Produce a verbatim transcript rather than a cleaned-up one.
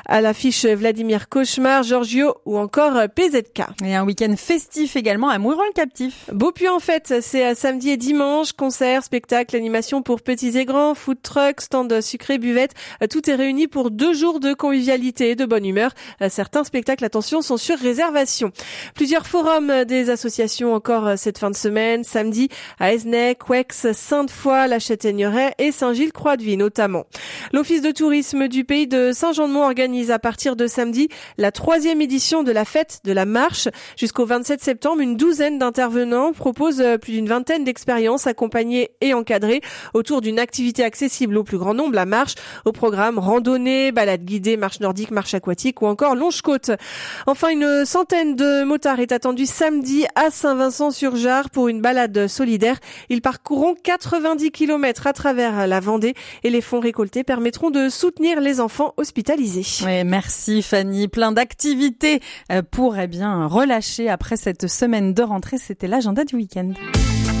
À l'affiche Vladimir Cauchemar, Giorgio ou encore P Z K. Et un week-end festif également à Mouilleron-le-Captif. Beaupuy en fête, c'est samedi et dimanche, concerts, spectacles, animations pour petits et grands, food truck, stand sucré, buvette. Tout est réuni pour deux jours de convivialité et de bonne humeur. Certains spectacles, attention, sont sur réservation. Plusieurs forums des associations encore cette fin de semaine, samedi à Esnay, Couex, Sainte-Foy, La Châtaigneraie et Saint-Gilles-Croix-de-Vie notamment. L'Office de tourisme du pays de Saint-Jean-de-Mont organise à partir de samedi la troisième édition de la fête de la marche. Jusqu'au vingt-sept septembre, une douzaine d'intervenants proposent plus d'une vingtaine d'expériences accompagnées et encadrées autour d'une activité accessible au plus grand nombre, la marche. Au programme randonnée, balade guidée, marche nordique, marche aquatique ou encore longe-côte. Enfin, une centaine de motards est attendue samedi à Saint-Vincent-sur-Jard pour une balade solidaire. Ils parcourront quatre-vingt-dix kilomètres à travers la Vendée et les fonds récoltés permettront de soutenir les enfants hospitalisés. Ouais, merci Fanny. Plein d'activités pour eh bien relâcher après cette semaine de rentrée. C'était l'agenda du week-end.